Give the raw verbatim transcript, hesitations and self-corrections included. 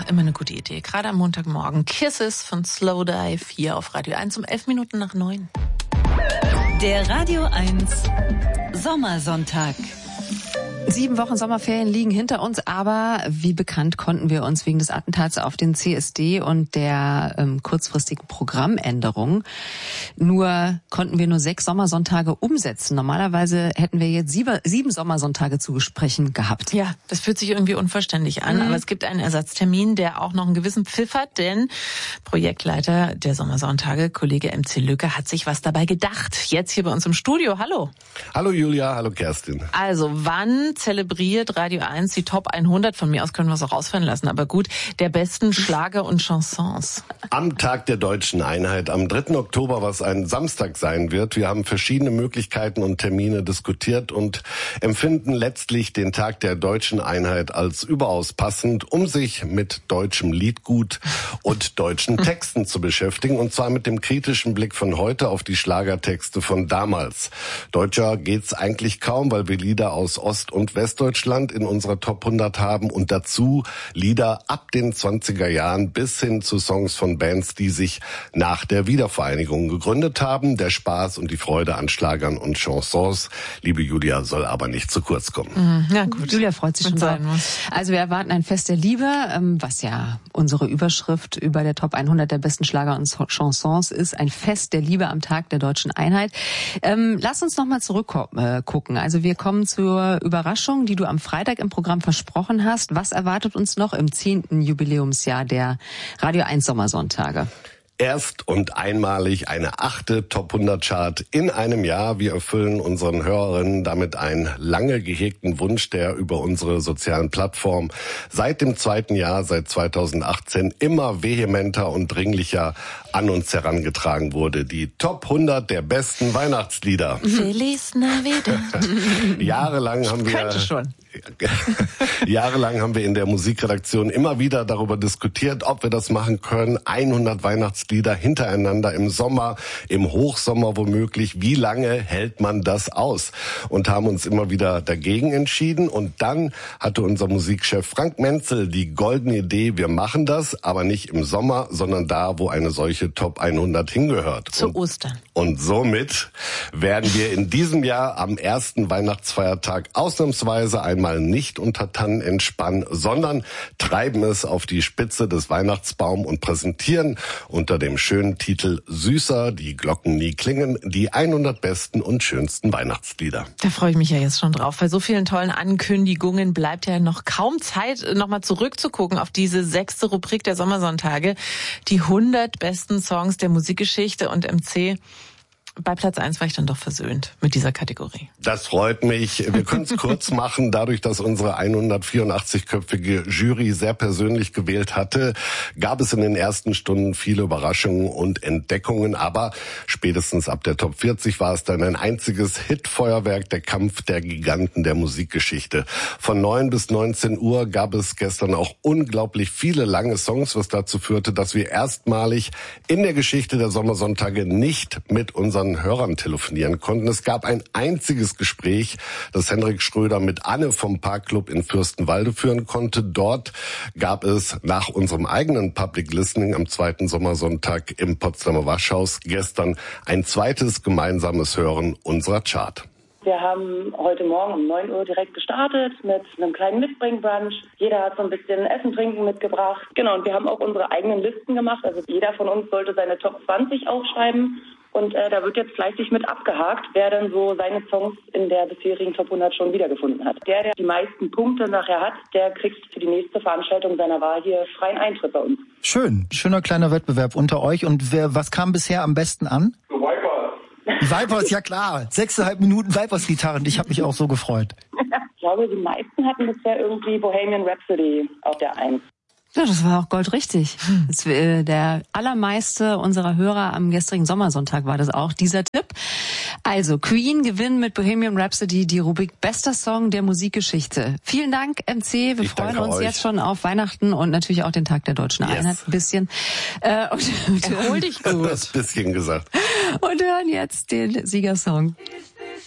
immer eine gute Idee. Gerade am Montagmorgen. Kisses von Slowdive hier auf Radio eins um elf Minuten nach neun. Der Radio eins Sommersonntag. Sieben Wochen Sommerferien liegen hinter uns, aber wie bekannt konnten wir uns wegen des Attentats auf den C S D und der ähm, kurzfristigen Programmänderung nur konnten wir nur sechs Sommersonntage umsetzen. Normalerweise hätten wir jetzt sieben, sieben Sommersonntage zu besprechen gehabt. Ja, das fühlt sich irgendwie unverständlich an, mhm. aber es gibt einen Ersatztermin, der auch noch einen gewissen Pfiff hat, denn Projektleiter der Sommersonntage, Kollege M C Lücke, hat sich was dabei gedacht. Jetzt hier bei uns im Studio. Hallo. Hallo Julia, hallo Kerstin. Also, wann zelebriert Radio eins die Top hundert, von mir aus können wir es auch ausfallen lassen, aber gut, der besten Schlager und Chansons? Am Tag der Deutschen Einheit, am dritten Oktober, was ein Samstag sein wird. Wir haben verschiedene Möglichkeiten und Termine diskutiert und empfinden letztlich den Tag der Deutschen Einheit als überaus passend, um sich mit deutschem Liedgut und deutschen Texten zu beschäftigen, und zwar mit dem kritischen Blick von heute auf die Schlagertexte von damals. Deutscher geht's eigentlich kaum, weil wir Lieder aus Ost- und Westdeutschland in unserer Top hundert haben und dazu Lieder ab den zwanziger Jahren bis hin zu Songs von Bands, die sich nach der Wiedervereinigung gegründet haben. Der Spaß und die Freude an Schlagern und Chansons, liebe Julia, soll aber nicht zu kurz kommen. Ja gut, Julia freut sich schon sein. Also wir erwarten ein Fest der Liebe, was ja unsere Überschrift über der Top hundert der besten Schlager und Chansons ist. Ein Fest der Liebe am Tag der Deutschen Einheit. Ähm, lass uns noch mal zurückgucken. Also wir kommen zur Überraschung, die du am Freitag im Programm versprochen hast. Was erwartet uns noch im zehnten Jubiläumsjahr der Radio eins Sommersonntage? Erst und einmalig eine achte Top hundert Chart in einem Jahr. Wir erfüllen unseren Hörerinnen damit einen lange gehegten Wunsch, der über unsere sozialen Plattformen seit dem zweiten Jahr, seit zweitausendachtzehn, immer vehementer und dringlicher an uns herangetragen wurde. Die Top hundert der besten Weihnachtslieder. Feliz Navidad. Jahrelang haben wir... schon. Jahrelang haben wir in der Musikredaktion immer wieder darüber diskutiert, ob wir das machen können. hundert Weihnachtslieder hintereinander im Sommer, im Hochsommer womöglich. Wie lange hält man das aus? Und haben uns immer wieder dagegen entschieden. Und dann hatte unser Musikchef Frank Menzel die goldene Idee, wir machen das, aber nicht im Sommer, sondern da, wo eine solche Top hundert hingehört. Zu und, Ostern. Und somit werden wir in diesem Jahr am ersten Weihnachtsfeiertag ausnahmsweise ein mal nicht unter Tannen entspannen, sondern treiben es auf die Spitze des Weihnachtsbaums und präsentieren unter dem schönen Titel Süßer, die Glocken nie klingen, die hundert besten und schönsten Weihnachtslieder. Da freue ich mich ja jetzt schon drauf. Bei so vielen tollen Ankündigungen bleibt ja noch kaum Zeit, nochmal zurückzugucken auf diese sechste Rubrik der Sommersonntage. Die hundert besten Songs der Musikgeschichte, und M C, bei Platz eins war ich dann doch versöhnt mit dieser Kategorie. Das freut mich. Wir können es kurz machen. Dadurch, dass unsere hundertvierundachtzig-köpfige Jury sehr persönlich gewählt hatte, gab es in den ersten Stunden viele Überraschungen und Entdeckungen. Aber spätestens ab der Top vierzig war es dann ein einziges Hitfeuerwerk, der Kampf der Giganten der Musikgeschichte. Von neun bis neunzehn Uhr gab es gestern auch unglaublich viele lange Songs, was dazu führte, dass wir erstmalig in der Geschichte der Sommersonntage nicht mit unseren Hörern telefonieren konnten. Es gab ein einziges Gespräch, das Henrik Schröder mit Anne vom Parkclub in Fürstenwalde führen konnte. Dort gab es nach unserem eigenen Public Listening am zweiten Sommersonntag im Potsdamer Waschhaus gestern ein zweites gemeinsames Hören unserer Chart. Wir haben heute Morgen um neun Uhr direkt gestartet mit einem kleinen Mitbringbrunch. Jeder hat so ein bisschen Essen, Trinken mitgebracht. Genau, und wir haben auch unsere eigenen Listen gemacht. Also jeder von uns sollte seine Top zwanzig aufschreiben. Und äh, da wird jetzt fleißig mit abgehakt, wer dann so seine Songs in der bisherigen Top hundert schon wiedergefunden hat. Der, der die meisten Punkte nachher hat, der kriegt für die nächste Veranstaltung seiner Wahl hier freien Eintritt bei uns. Schön, schöner kleiner Wettbewerb unter euch. Und wer, was kam bisher am besten an? Vipers. Vipers, ja klar. Sechseinhalb Minuten Vipers-Gitarren. Ich habe mich auch so gefreut. Ich glaube, die meisten hatten bisher irgendwie Bohemian Rhapsody auf der Eins. Ja, das war auch goldrichtig. Das, äh, der allermeiste unserer Hörer am gestrigen Sommersonntag war das auch, dieser Tipp. Also, Queen gewinnt mit Bohemian Rhapsody die Rubrik Bester Song der Musikgeschichte. Vielen Dank, M C. Wir ich freuen uns euch. jetzt schon auf Weihnachten und natürlich auch den Tag der Deutschen yes. Einheit. Ein bisschen. Äh, und, Erhol dich gut. Das bisschen gesagt. Und hören jetzt den Siegersong.